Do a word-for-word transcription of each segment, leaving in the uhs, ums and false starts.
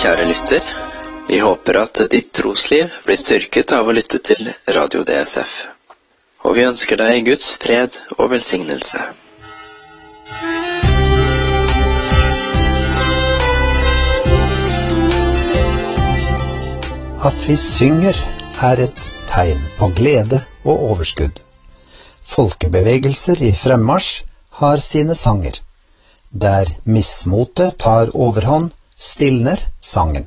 kjære lytter. Vi håper at ditt trosliv blir styrket av å lytte til Radio D S F. Og vi ønsker deg Guds fred og velsignelse. At vi synger er et tegn på glede og overskudd. Folkebevegelser i fremmarsj har sine sanger. Der mismotet tar overhånd, stilner sangen.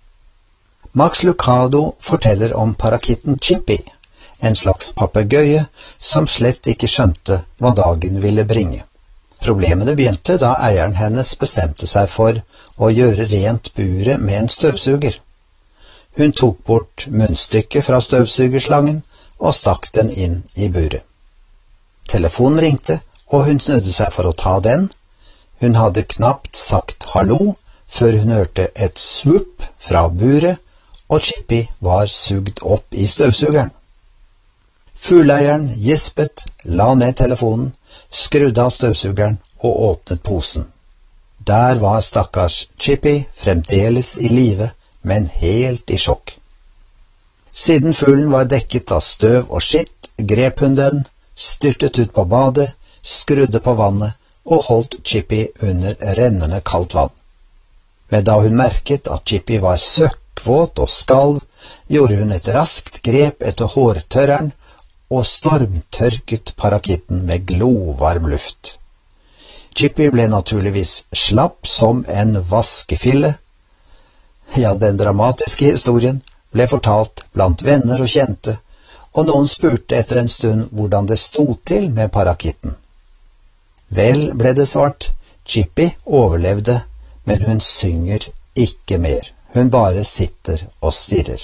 Max Lucado forteller om parakitten Chippy, en slags papegøye som slett ikke skjønte hva dagen ville bringe. Problemene begynte da eieren hennes bestemte seg for å gjøre rent buret med en støvsuger. Hun tok bort munnstykket fra støvsugerslangen og stakk den inn i buret. Telefonen ringte, og hun snudde seg for å ta den. Hun hadde knapt sagt hallo, før hun hørte et swoop fra buret, og Chippy var sugd opp i støvsugeren. Fugleieren gispet, la ned telefonen, skrudde av støvsugeren og åpnet posen. Der var stakkars Chippy fremdeles i live, men helt i sjokk. Siden fuglen var dekket av støv og skitt, grep hun den, styrtet ut på badet, skrudde på vannet og holdt Chippy under rennende kaldt vann. Men da hun merket at Chippy var søkkvåt og skalv, gjorde hun et raskt grep etter hårtørreren og stormtørket parakitten med glovarm luft. Chippy ble naturligvis slapp som en vaskefille. Ja, den dramatiske historien ble fortalt blant venner og kjente, og noen spurte etter en stund hvordan det stod til med parakitten. Vel, ble det svart, Chippy overlevde, men hun synger ikke mer. Hun bare sitter og stirrer.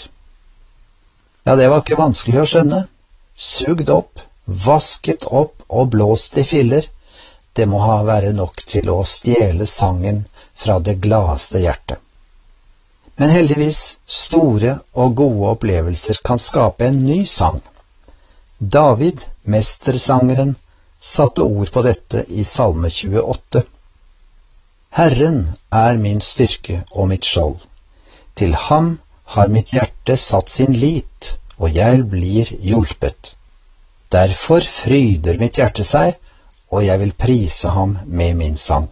Ja, det var ikke vanskelig å skjønne. Sugd opp, vasket opp og blåst i filler. Det må ha vært nok til å stjele sangen fra det gladeste hjertet. Men heldigvis, store og gode opplevelser kan skape en ny sang. David, mestersangeren, satte ord på dette i Salme tjueåtte. Herren er min styrke og mitt skjold. Til ham har mitt hjerte satt sin lit, og jeg blir hjulpet. Derfor fryder mitt hjerte seg, og jeg vil prise ham med min sang.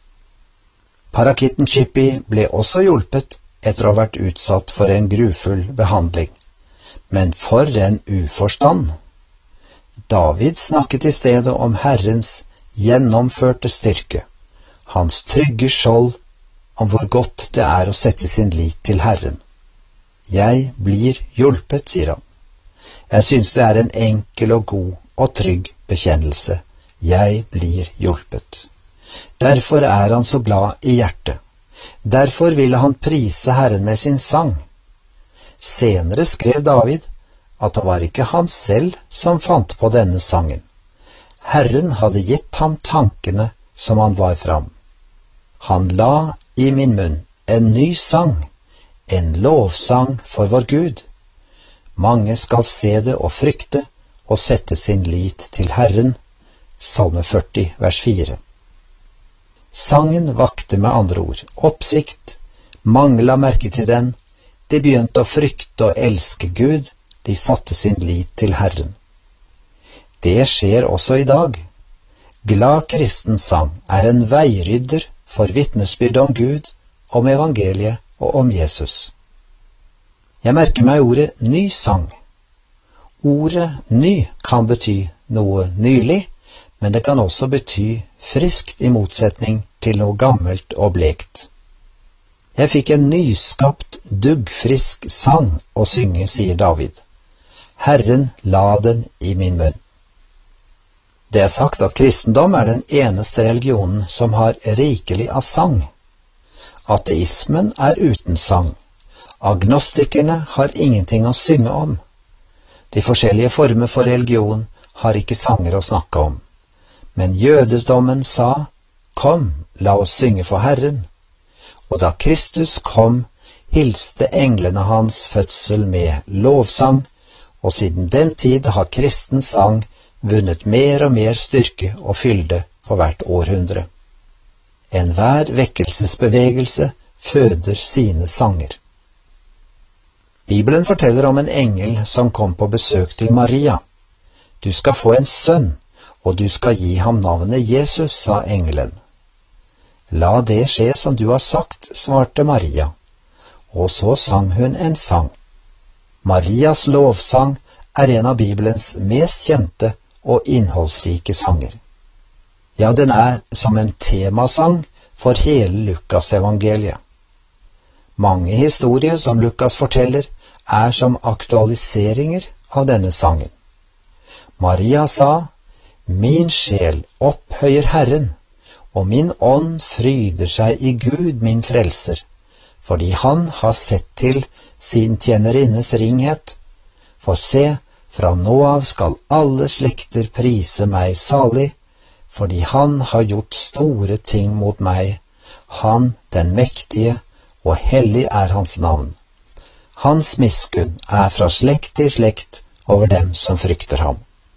Parakitten Chippy ble også hjulpet etter å ha vært utsatt for en grufull behandling. Men for en uforstand! David snakket i stedet om Herrens gjennomførte styrke, hans trygge skjold, om hvor godt det er å sette sin lit til Herren. Jeg blir hjulpet, sier han. Jeg synes det er en enkel og god og trygg bekjennelse. Jeg blir hjulpet. Derfor er han så glad i hjertet. Derfor ville han prise Herren med sin sang. Senere skrev David at det var ikke han selv som fant på denne sangen. Herren hadde gitt ham tankene som han var fram. Han la i min munn en ny sang, en lovsang for vår Gud. Mange skal se det og frykte og sette sin lit til Herren. Salme førti, vers fire. Sangen vakte med andre ord oppsikt. Mange la merke til den. De begynte å frykte og elske Gud. De satte sin lit til Herren. Det skjer også i dag. Glad kristen sang er en veirydder for vitnesbyrd om Gud, om evangeliet og om Jesus. Jeg merker meg ordet ny sang. Ordet ny kan bety noe nylig, men det kan også bety friskt i motsetning til noe gammelt og blekt. Jeg fikk en nyskapt, duggfrisk sang å synge, sier David. Herren la den i min munn. Det er sagt at kristendom er den eneste religionen som har rikelig av sang. Ateismen er uten sang. Agnostikerne har ingenting å synge om. De forskjellige former for religion har ikke sanger å snakke om. Men jødedommen sa, kom, la oss synge for Herren. Og da Kristus kom, hilste englene hans fødsel med lovsang, og siden den tid har kristen sang vunnet mer og mer styrke og fylde for hvert århundre. Enhver vekkelsesbevegelse føder sine sanger. Bibelen forteller om en engel som kom på besøk til Maria. Du skal få en sønn, og du skal gi ham navnet Jesus, sa engelen. La det skje som du har sagt, svarte Maria, og så sang hun en sang. Marias lovsang er en av Bibelens mest kjente og innholdsrike sanger. Ja, den er som en temasang for hele Lukas evangeliet. Mange historier som Lukas forteller er som aktualiseringer av denne sangen. Maria sa, «Min sjel opphøyer Herren, og min ånd fryder seg i Gud min frelser, fordi han har sett til sin tjenerinnes ringhet. For se, fra nå av skal alle slekter prise meg salig, fordi han har gjort store ting mot meg, han den mektige, og hellig er hans navn. Hans miskunn er fra slekt til slekt over dem som frykter ham.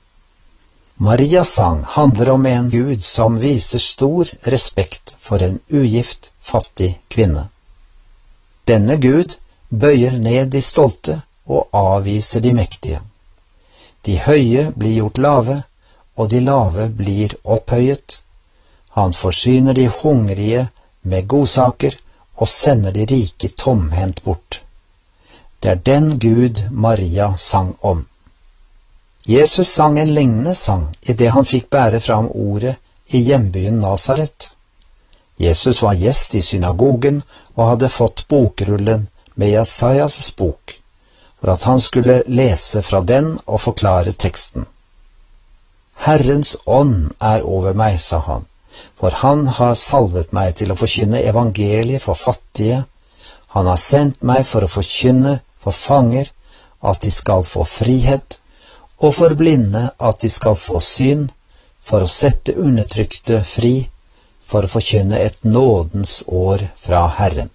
Marias sang handler om en Gud som viser stor respekt for en ugift, fattig kvinne. Denne Gud bøyer ned de stolte og avviser de mektige. De høye blir gjort lave, og de lave blir opphøyet. Han forsyner de hungrige med godsaker og sender de rike tomhendt bort. Det er den Gud Maria sang om. Jesus sang en lignende sang i det han fikk bære fram ordet i hjembyen Nazaret. Jesus var gjest i synagogen og hadde fått bokrullen med Jesajas bok, for at han skulle lese fra den og forklare teksten. Herrens ånd er over meg, sa han, for han har salvet meg til å forkynne evangeliet for fattige. Han har sendt meg for å forkynne for fanger at de skal få frihet, og for blinde at de skal få syn, for å sette undertrykte fri, for å forkynne et nådens år fra Herren.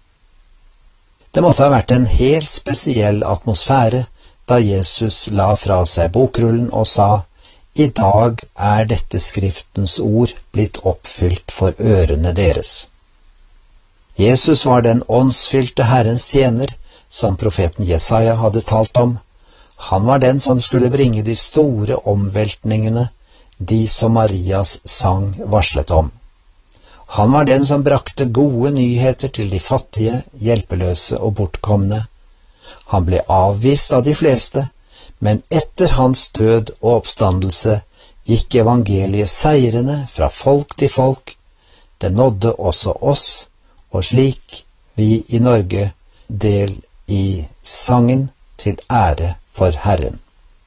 Det måtte ha vært en helt spesiell atmosfære da Jesus la fra seg bokrullen og sa, «I dag er dette skriftens ord blitt oppfylt for ørene deres.» Jesus var den åndsfylte Herrens tjener som profeten Jesaja hadde talt om. Han var den som skulle bringe de store omveltningene, de som Marias sang varslet om. Han var den som brakte gode nyheter til de fattige, hjelpeløse og bortkomne. Han ble avvist av de fleste, men etter hans død og oppstandelse gikk evangeliet seirende fra folk til folk. Det nådde også oss, og slik vi i Norge del i sangen til ære for Herren.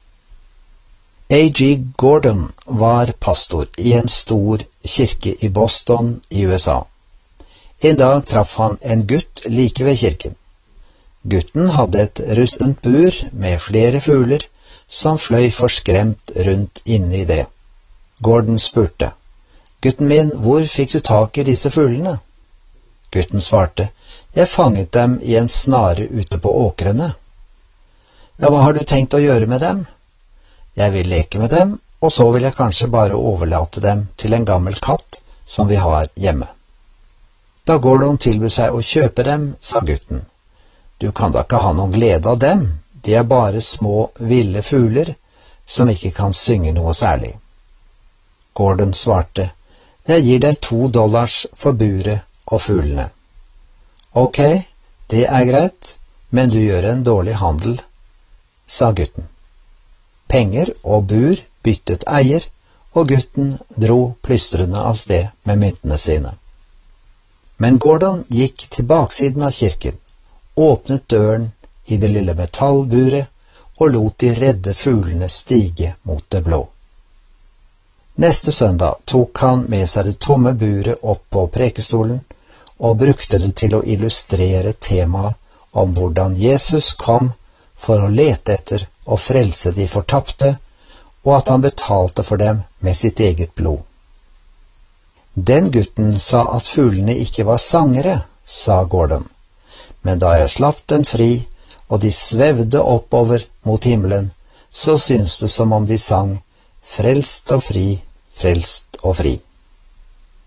A G Gordon var pastor i en stor kirke i Boston i U S A. En dag traff han en gutt like ved kirken. Gutten hadde et rustent bur med flere fugler som fløy forskremt rundt inni det. Gordon spurte, «Gutten min, hvor fikk du tak i disse fuglene?» Gutten svarte, «Jeg fanget dem i en snare ute på åkrene.» «Ja, hva har du tenkt å gjøre med dem?» «Jeg vil leke med dem, og så vil jeg kanskje bare overlate dem til en gammel katt som vi har hjemme.» Da Gordon tilbød seg å kjøpe dem, sa gutten, «Du kan da ikke ha noen glede av dem, de er bare små, ville fugler som ikke kan synge noe særlig.» Gordon svarte, «Jeg gir deg to dollars for buret og fuglene.» «Ok, det er greit, men du gjør en dårlig handel», sa gutten. Penger og bur byttet eier, og gutten dro plystrende av sted med myntene sine. Men Gordon gikk til baksiden av kirken, åpnet døren i det lille metallburet og lot de redde fuglene stige mot det blå. Neste søndag tok han med seg det tomme buret opp på prekestolen og brukte det til å illustrere temaet om hvordan Jesus kom for å lete etter og frelse de fortapte, og at han betalte for dem med sitt eget blod. Den gutten sa at fuglene ikke var sangere, sa Gordon, men da jeg slapp den fri, og de svevde oppover mot himmelen, så syns det som om de sang «Frelst og fri, frelst og fri».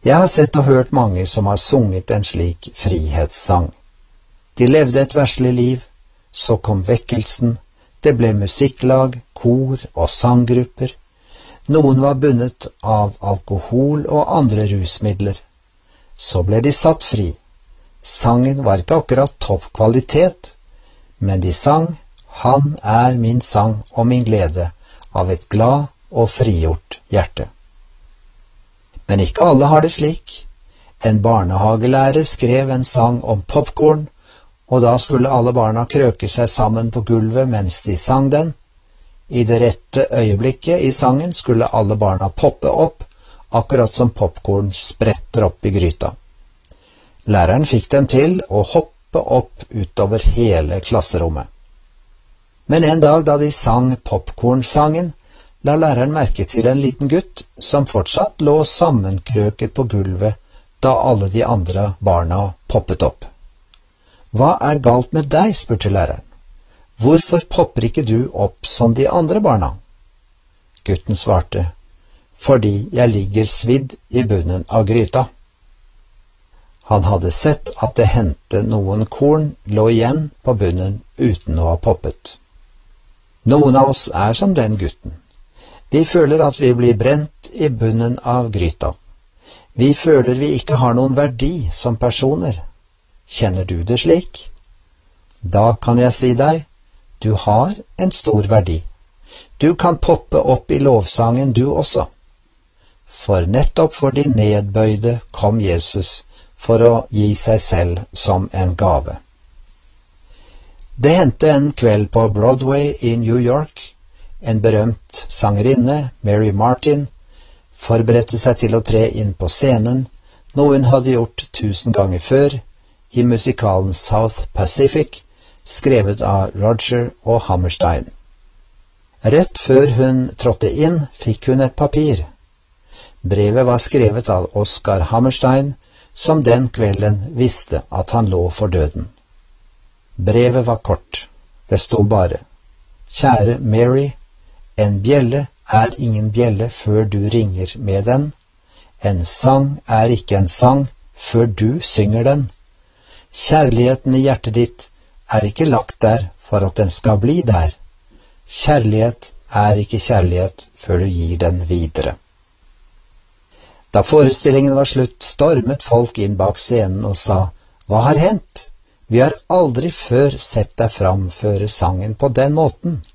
Jeg har sett og hørt mange som har sunget en slik frihetssang. De levde et verslig liv, så kom vekkelsen, det ble musikklag, kor og sanggrupper. Noen var bundet av alkohol og andre rusmidler. Så ble de satt fri. Sangen var ikke akkurat topp kvalitet, men de sang «Han er min sang og min glede» av et glad og frigjort hjerte. Men ikke alle har det slik. En barnehagelærer skrev en sang om popcorn, og da skulle alle barna krøke seg sammen på gulvet mens de sang den. I det rette øyeblikket i sangen skulle alle barna poppe opp, akkurat som popcorn spretter opp i gryta. Læreren fikk dem til å hoppe opp utover hele klasserommet. Men en dag da de sang popcornsangen, la læreren merke til en liten gutt som fortsatt lå sammenkrøket på gulvet da alle de andre barna poppet opp. «Hva er galt med deg?» spurte læreren. «Hvorfor popper ikke du opp som de andre barna?» Gutten svarte, «Fordi jeg ligger svidd i bunnen av gryta.» Han hadde sett at det hendte noen korn lå igjen på bunnen uten å ha poppet. Noen av oss er som den gutten. Vi føler at vi blir brent i bunnen av gryta. Vi føler vi ikke har noen verdi som personer. Kjenner du det slik? Da kan jeg si deg, du har en stor verdi. Du kan poppe opp i lovsangen du også. For nettopp for de nedbøyde kom Jesus for å gi seg selv som en gave. Det hendte en kveld på Broadway i New York. En berømt sangerinne, Mary Martin, forberedte seg til å tre inn på scenen, noe hun hadde gjort tusen ganger før, i musikalen South Pacific, skrevet av Roger og Hammerstein. Rett før hun trådte inn, fikk hun et papir. Brevet var skrevet av Oscar Hammerstein, som den kvelden visste at han lå for døden. Brevet var kort. Det sto bare, «Kjære Mary, en bjelle er ingen bjelle før du ringer med den. En sang er ikke en sang før du synger den. Kjærligheten i hjertet ditt er ikke lagt der for at den skal bli der. Kjærlighet er ikke kjærlighet før du gir den videre.» Da forestillingen var slutt, stormet folk inn bak scenen og sa, «Hva har hendt? Vi har aldri før sett deg framføre sangen på den måten.»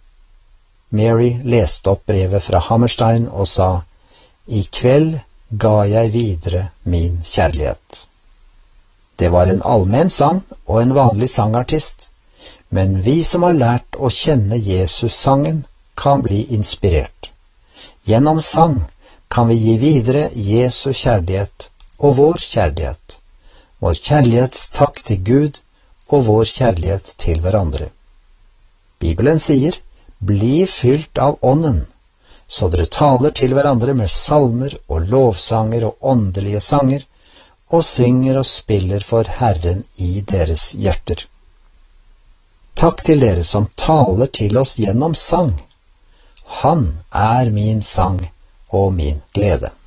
Mary leste opp brevet fra Hammerstein og sa, «I kveld ga jeg videre min kjærlighet.» Det var en allmenn sang og en vanlig sangartist, men vi som har lært å kjenne Jesus-sangen kan bli inspirert. Gjennom sang kan vi gi videre Jesu kjærlighet og vår kjærlighet, vår kjærlighetstakk til Gud og vår kjærlighet til hverandre. Bibelen sier, «Bli fylt av ånden, så dere taler til hverandre med salmer og lovsanger og åndelige sanger, og synger og spiller for Herren i deres hjerter.» Takk til dere som taler til oss gjennom sang. Han er min sang og min glede.